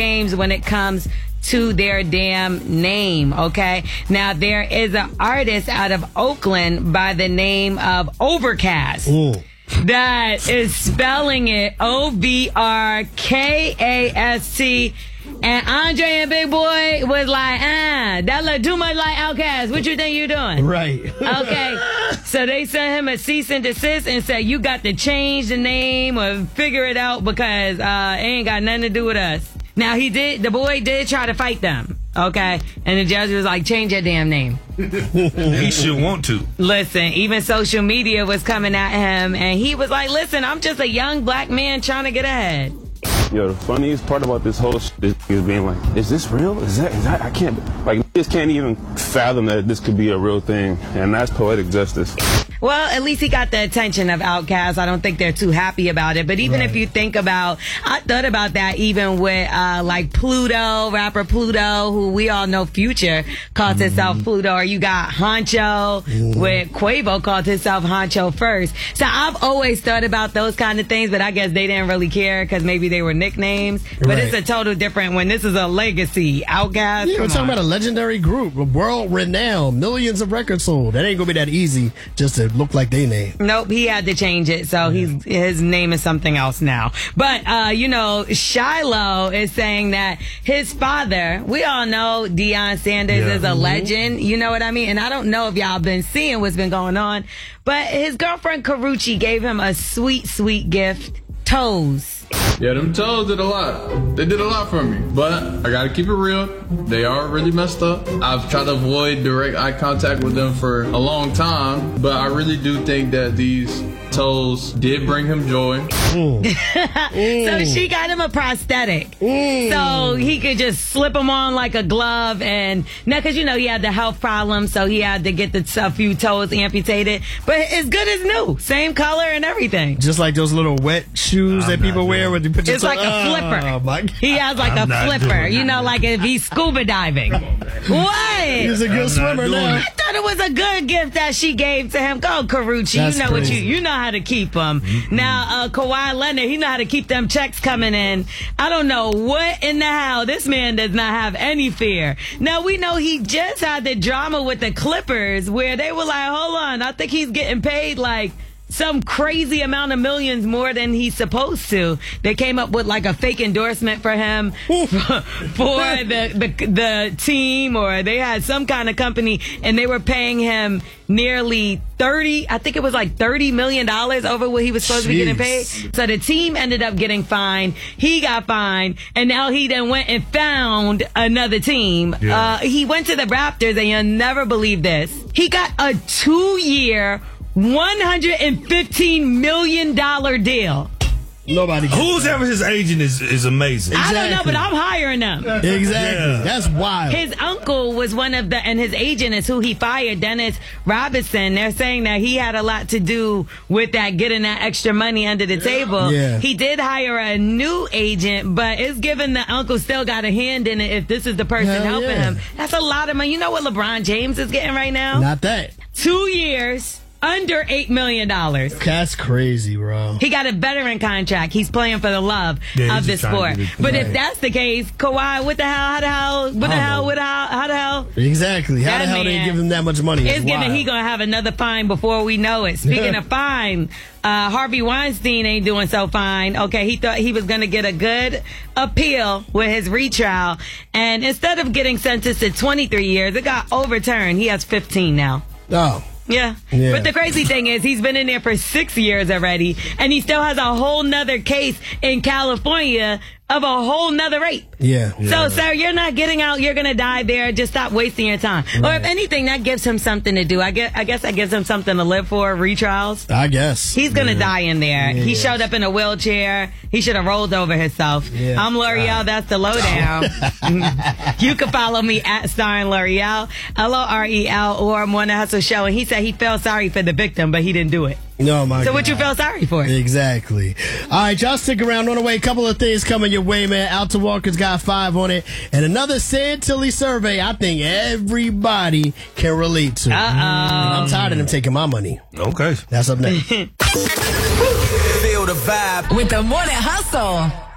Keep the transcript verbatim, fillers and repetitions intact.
games when it comes to their damn name, okay? Now, there is an artist out of Oakland by the name of Overcast. Ooh. That is spelling it O V R K A S T. And Andre and Big Boy was like, ah, that look too much like Outkast. What you think you doing? Right. Okay. So they sent him a cease and desist and said, you got to change the name or figure it out because uh, it ain't got nothing to do with us. Now, he did, the boy did try to fight them, okay? And the judge was like, change your damn name. He should want to. Listen, even social media was coming at him, and he was like, listen, I'm just a young black man trying to get ahead. Yo, the funniest part about this whole shit is being like, is this real? Is that, is that, I can't, like, just can't even fathom that this could be a real thing, and that's poetic justice. Well, at least he got the attention of Outkast. I don't think they're too happy about it. But even right. if you think about, I thought about that even with, uh, like Pluto, rapper Pluto, who we all know Future calls mm-hmm. himself Pluto, or you got Honcho, mm-hmm. with Quavo called himself Honcho first. So I've always thought about those kind of things, but I guess they didn't really care because maybe they were nicknames. But right. it's a total different when this is a legacy. Outkast. Yeah, we're talking on. about a legendary group, world renowned, millions of records sold. That ain't gonna be that easy just to look like they name. Nope, he had to change it, so yeah. he's his name is something else now. But uh, you know, Shiloh is saying that his father, we all know Deion Sanders yeah. is a mm-hmm. legend, you know what I mean? And I don't know if y'all been seeing what's been going on, but his girlfriend Karrueche gave him a sweet, sweet gift, toes. Yeah, them toes did a lot. They did a lot for me. But I gotta keep it real. They are really messed up. I've tried to avoid direct eye contact with them for a long time. But I really do think that these toes did bring him joy. Mm. So she got him a prosthetic. Mm. So he could just slip them on like a glove. And now, because, you know, he had the health problem, so he had to get the, a few toes amputated. But it's good as new. Same color and everything. Just like those little wet shoes I'm that people wear when you put your It's like a flipper. Oh, my God. He has like I'm a flipper. You know, like if he's scuba diving. What? He's a good I'm swimmer now. I thought it was a good gift that she gave to him. Go, Karrueche. That's you know crazy. what you you know how to keep them. Mm-hmm. Now, uh, Kawhi Leonard, he know how to keep them checks coming in. I don't know what in the hell. This man does not have any fear. Now, we know he just had the drama with the Clippers where they were like, hold on, I think he's getting paid like some crazy amount of millions more than he's supposed to. They came up with like a fake endorsement for him for, for the, the the team, or they had some kind of company and they were paying him nearly thirty, I think it was like thirty million dollars over what he was supposed Jeez. to be getting paid. So the team ended up getting fined. He got fined, and now he then went and found another team. Yeah. Uh, he went to the Raptors, and you'll never believe this. He got a two-year, one hundred fifteen million dollars deal. Nobody gets Who's that. ever his agent is, is amazing. Exactly. I don't know, but I'm hiring them. Exactly. Yeah. That's wild. His uncle was one of the, and his agent is who he fired, Dennis Robinson. They're saying that he had a lot to do with that, getting that extra money under the table. Yeah. He did hire a new agent, but it's given the uncle still got a hand in it if this is the person Hell helping yeah. him. That's a lot of money. You know what LeBron James is getting right now? Not that. Two years. Under eight million dollars. That's crazy, bro. He got a veteran contract. He's playing for the love yeah, of the sport. But right. if that's the case, Kawhi, what the hell? How the hell? What the hell? What the hell? How the hell? Exactly. How that the hell man, they give him that much money? It's giving he gonna have another fine before we know it. Speaking of fine, uh, Harvey Weinstein ain't doing so fine. Okay, he thought he was gonna get a good appeal with his retrial, and instead of getting sentenced to twenty-three years, it got overturned. He has fifteen now. Oh. Yeah. yeah. But the crazy thing is he's been in there for six years already, and he still has a whole nother case in California of a whole nother rape. Yeah. So, yeah. sir, you're not getting out. You're going to die there. Just stop wasting your time. Right. Or if anything, that gives him something to do. I guess, I guess that gives him something to live for, retrials. I guess. He's going to yeah. die in there. Yeah. He showed up in a wheelchair. He should have rolled over himself. Yeah. I'm L'Oreal. Right. That's the lowdown. You can follow me at Starring L'Oreal, L O R E L, or Morning Hustle Show. And he said he felt sorry for the victim, but he didn't do it. No, my So God. what you feel sorry for? Exactly. All right, y'all stick around. On the way, a couple of things coming your way, man. Alta Walker's got five on it. And another Santilli survey I think everybody can relate to. Uh-oh. I'm tired of them taking my money. Okay. That's up next. Feel the vibe with the Morning Hustle.